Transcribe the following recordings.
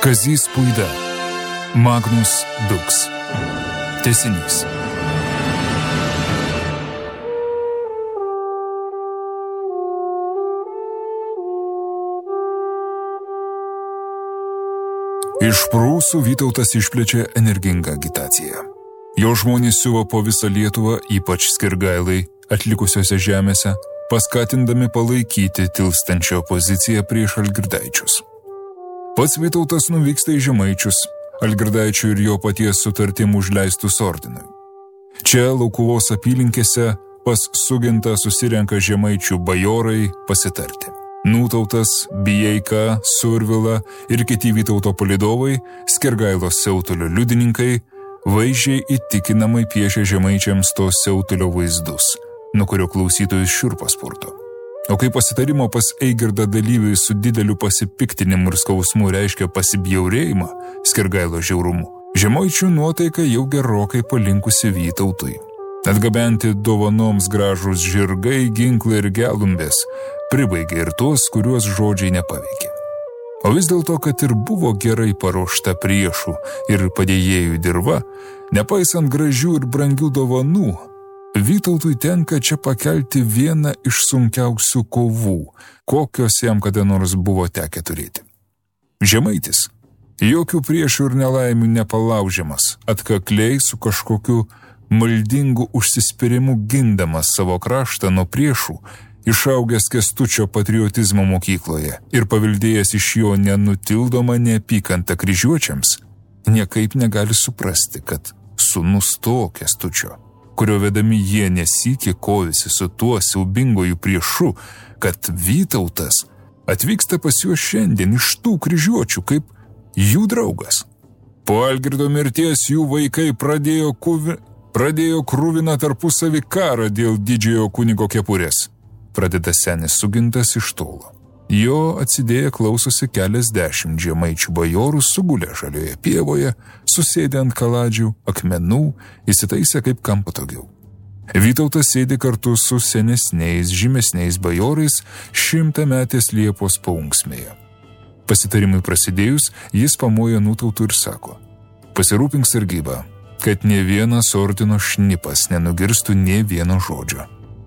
Kazys Puida. Magnus Dux. Tęsinys. Iš Prūsų Vytautas išplečia energingą agitaciją. Jo žmonės siuvo po visą Lietuvą, ypač Skirgailai atlikusiose žemėse, paskatindami palaikyti tilstančią opoziciją prieš Algirdaičius. Pats Vytautas nuvyksta į Žemaičius, Algirdaičių ir jo paties sutartim užleistus ordinui. Čia Laukuvos apylinkėse pas Sugintą susirenka Žemaičių bajorai pasitarti. Nūtautas, Bijeika, Survila ir kiti Vytauto palydovai, Skirgailos siautulio liudininkai, vaizdžiai įtikinamai piešia Žemaičiams to siautulio vaizdus, nuo kurio klausytojus šiurpas purto. O kai pasitarimo pas Eigirdą dalyviai su dideliu pasipiktinimu ir skausmu reiškia pasibjaurėjimą Skirgailo žiaurumu, Žemaičių nuotaika jau gerokai palinkusi Vytautui. Atgabenti dovanoms gražus žirgai, ginklai ir gelumbės pribaigė ir tuos, kuriuos žodžiai nepaveikė. O vis dėlto, kad ir buvo gerai paruošta priešų ir padėjėjų dirva, nepaisant gražių ir brangių dovanų, Vytautui tenka čia pakelti vieną iš sunkiausių kovų, kokios jam kada nors buvo tekę turėti. Žemaitis, jokių priešų ir nelaimių nepalaužiamas, atkakliai su kažkokiu maldingu užsispyrimu gindamas savo kraštą nuo priešų, išaugęs Kęstučio patriotizmo mokykloje ir paveldėjęs iš jo nenutildomą neapykantą kryžiuočiams, niekaip negali suprasti, kad sūnus to Kęstučio, kurio vedami jie nesykį kovėsi su tuo siaubingoju priešu, kad Vytautas atvyksta pas juos šiandien iš tų kryžiuočių kaip jų draugas. Po Algirdo mirties jų vaikai pradėjo kruviną tarpusavį karą dėl didžiojo kunigo kepurės, pradeda senis Sugintas iš tolo. Jo atsidėję klausosi keliasdešimt žemaičių bajorų sugulę žalioje pievoje, susėdę ant kaladžių, akmenų, įsitaisę kaip kam patogiau. Vytautas sėdi kartu su senesniais, žymesniais bajorais 100-metės Liepos paunksmėje. Pasitarimui prasidėjus, jis pamojo Nūtautų ir sako: pasirūpink sargybą, kad ne vienas ordino šnipas nenugirstų nė vieno žodžio.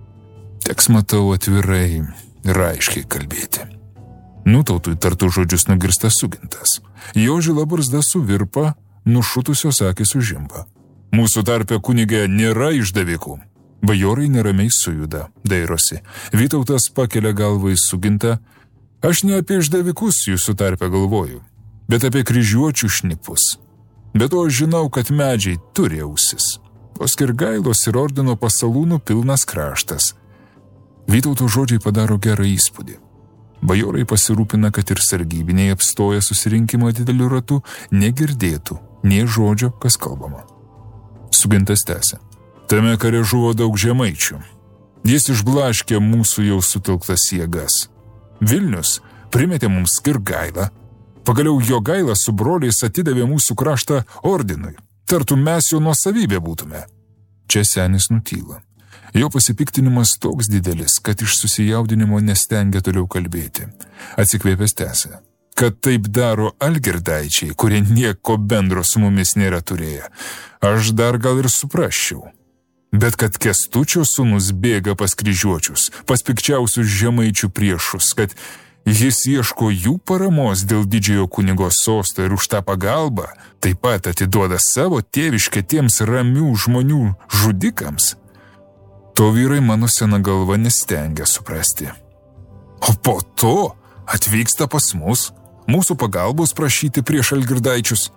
Teks matau atvirai ir aiškiai kalbėti. Nūtautui tartų žodžius nugirsta Sugintas. Jo žila barzda suvirpa, nušutusios akys užimba. Mūsų tarpe kunige nėra išdavikų. Bajorai neramiai sujuda, dairosi. Vytautas pakelia galvą į Sugintą. Aš ne apie išdavikus jūsų tarpe galvoju, bet apie kryžiuočių šnipus. Bet to aš žinau, kad medžiai turi ausis. O Skirgailos ir ordino pasalūnų pilnas kraštas. Vytauto žodžiai padaro gerą įspūdį. Bajorai pasirūpina, kad ir sargybiniai apstoja susirinkimą dideliu ratu, negirdėtų nė žodžio, kas kalbama. Sugintas tęsia: tame kare žuvo daug žemaičių. Jis išblaškė mūsų jau sutelktas jėgas. Vilnius primetė mums Skirgailą. Pagaliau Jogaila su broliais atidavė mūsų kraštą ordinui. Tartum mes jo nuosavybė būtume. Čia senis nutyla. Jo pasipiktinimas toks didelis, kad iš susijaudinimo nestengia toliau kalbėti. Atsikvėpęs tęsia: kad taip daro Algirdaičiai, kurie nieko bendro su mumis nėra turėję, aš dar gal ir suprasčiau. Bet kad Kęstučio sūnus bėga pas kryžiuočius, pas pikčiausius žemaičių priešus, kad jis ieško jų paramos dėl didžiojo kunigo sosto ir už tą pagalbą taip pat atiduoda savo tėviškę tiems ramių žmonių žudikams, to vyrai mano sena galva nestengia suprasti. O po to atvyksta pas mus, mūsų pagalbos prašyti prieš Algirdaičius.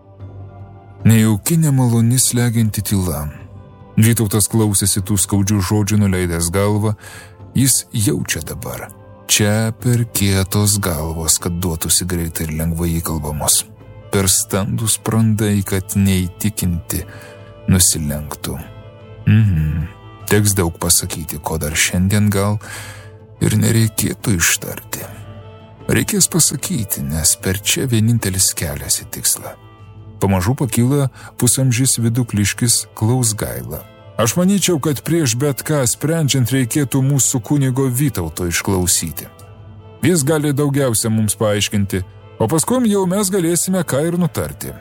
Nejauki nemaloni slegianti tyla. Vytautas klausėsi tų skaudžių žodžių nuleidęs galvą, jis jaučia dabar. Čia per kietos galvos, kad duotųsi greitai ir lengvai įkalbamos. Per standus sprandai, kad neįtikinti nusilenktų. Teks daug pasakyti, ko dar šiandien gal ir nereikėtų ištarti. Reikės pasakyti, nes per čia vienintelis kelias į tikslą. Pamažu pakyla pusamžis vidukliškis Klausgaila. Aš manyčiau, kad prieš bet ką sprendžiant reikėtų mūsų kunigo Vytauto išklausyti. Jis gali daugiausia mums paaiškinti, O paskum jau mes galėsime ką ir nutarti.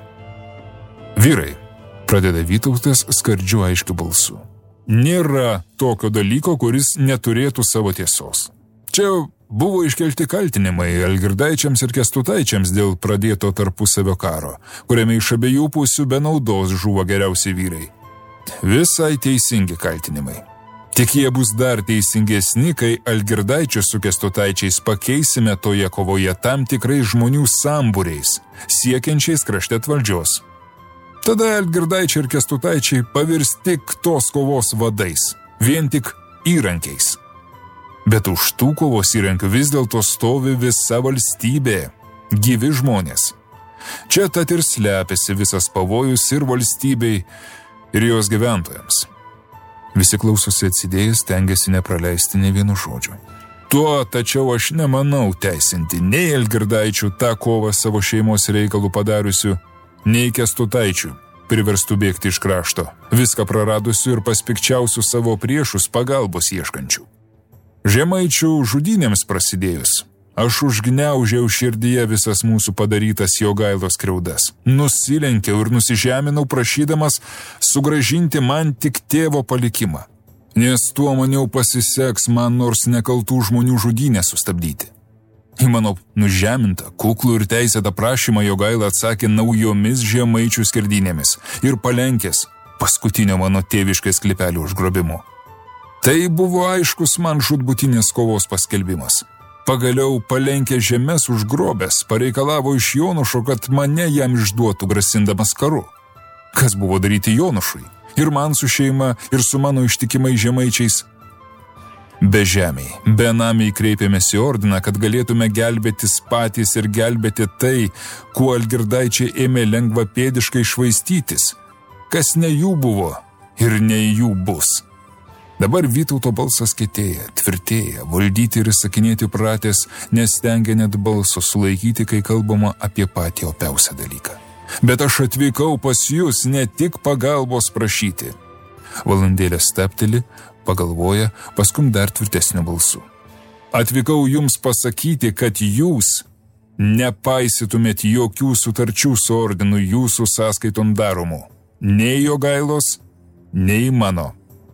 Vyrai, pradeda Vytautas skardžiu aiškiu balsu. Nėra tokio dalyko, kuris neturėtų savo tiesos. Čia buvo iškelti kaltinimai Algirdaičiams ir Kęstutaičiams dėl pradėto tarpusavio karo, kuriame iš abiejų pusių be naudos žuvo geriausi vyrai. Visai teisingi kaltinimai. Tik jie bus dar teisingesni, kai Algirdaičius su Kęstutaičiais pakeisime toje kovoje tam tikrai žmonių sambūriais, siekiančiais kraštet valdžios. Tada Algirdaičiai ir Kęstutaičiai pavirs tik tos kovos vadais, vien tik įrankiais. Bet už tų kovos įrankių vis dėlto stovi visa valstybė, gyvi žmonės. Čia tad ir slepiasi visas pavojus ir valstybei, ir jos gyventojams. Visi klausosi atsidėjęs, stengiasi nepraleisti nė vieno žodžio. Tuo tačiau aš nemanau teisinti nei Algirdaičių tą kovą savo šeimos reikalų padariusių, nei Kęstutaičių priverstų bėgti iš krašto, viską praradusių ir paspikčiausių savo priešus pagalbos ieškančių. Žemaičių žudynėms prasidėjus, aš užgniaužiau širdyje visas mūsų padarytas Jogailos skriaudas. Nusilenkiau ir nusižeminau prašydamas sugrąžinti man tik tėvo palikimą. Nes tuo maniau pasiseks man nors nekaltų žmonių žudynę sustabdyti. Į mano nužemintą, kuklų ir teisėtą prašymą Jogaila atsakė naujomis žemaičių skerdynėmis ir palenkės paskutinio mano tėviškės klipelio užgrobimu. Tai buvo aiškus man žūtbūtinės kovos paskelbimas. Pagaliau palenkė žemės užgrobęs, pareikalavo iš Jonušo, kad mane jam išduotų grasindamas karu. Kas buvo daryti Jonušui? Ir man su šeima, ir su mano ištikimai žemaičiais. Bežemiai, benamiai kreipėmės į ordiną, kad galėtume gelbėtis patys ir gelbėti tai, kuo Algirdaičiai ėmė lengvapėdiškai švaistytis, kas ne jų buvo ir ne jų bus. Dabar Vytauto balsas kietėja, tvirtėja, valdyti ir sakinėti pratęs, nestengia net balso sulaikyti, kai kalbama apie patį opiausią dalyką. Bet aš atvykau pas jūs ne tik pagalbos prašyti. Valandėlę stepteli, pagalvoja, paskum dar tvirtesniu balsu. Atvykau jums pasakyti, kad jūs nepaisytumėt jokių sutarčių su ordinu jūsų sąskaitom daromų. Nei Jogailos, nei mano.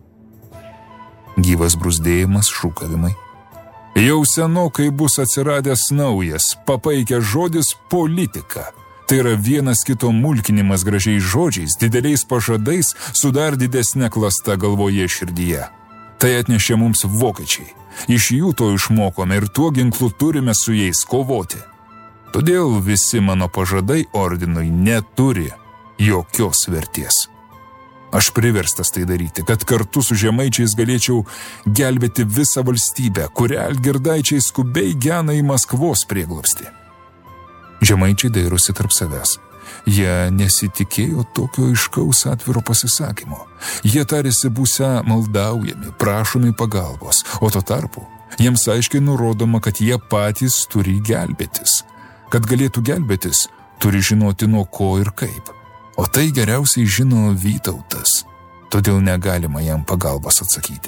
Gyvas brūzdėjimas, šūkavimai. Jau senokai bus atsiradęs naujas, papaikęs žodis politika. Tai yra vienas kito mulkinimas gražiais žodžiais, dideliais pažadais, su dar didesnė klasta galvoje širdyje. Tai atnešė mums vokiečiai. Iš jų to išmokome ir tuo ginklu turime su jais kovoti. Todėl visi mano pažadai ordinui neturi jokios vertės. Aš priverstas tai daryti, kad kartu su žemaičiais galėčiau gelbėti visą valstybę, kurią Algirdaičiai skubiai gena į Maskvos prieglobstį. Žemaičiai dairosi tarp savęs. Jie nesitikėjo tokio aiškaus atviro pasisakymo. Jie tarėsi būsią maldaujami, prašomi pagalbos, o tuo tarpu jiems aiškiai nurodoma, kad jie patys turi gelbėtis. Kad galėtų gelbėtis, turi žinoti nuo ko ir kaip. O tai geriausiai žino Vytautas, todėl negalima jam pagalbos atsakyti.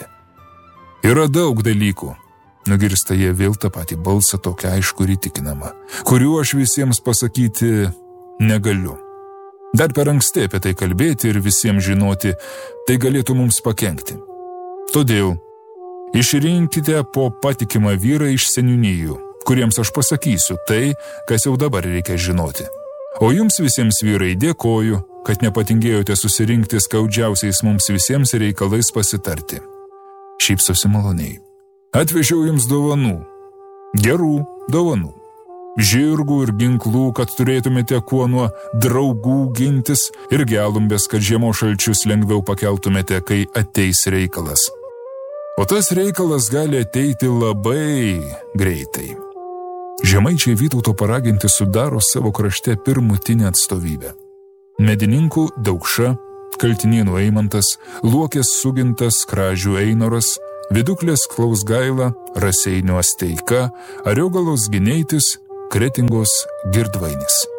Yra daug dalykų, nugirsta jie vėl tą patį balsą tokia aišku ir įtikinama, kurių aš visiems pasakyti negaliu. Dar per anksti apie tai kalbėti ir visiems žinoti, tai galėtų mums pakenkti. Todėl išrinkite po patikimą vyrą iš seniūnijų, kuriems aš pasakysiu tai, kas jau dabar reikia žinoti. O jums visiems vyrai dėkoju, kad nepatingėjote susirinkti skaudžiausiais mums visiems reikalais pasitarti. Šypsosi maloniai. Atvežiau jums dovanų, gerų dovanų, žirgų ir ginklų, kad turėtumėte kuo nuo draugų gintis ir gelumbės, kad žiemos šalčius lengviau pakeltumėte, kai ateis reikalas. O tas reikalas gali ateiti labai greitai. Žemaičiai Vytauto paraginti sudaro savo krašte pirmutinę atstovybę. Medininkų Daukša, Kaltinėnų Eimantas, Luokės Sugintas, Kražių Einoras, Viduklės Klausgaila, Raseinių Asteika, Ariogalos Gineitis, Kretingos Girdvainis.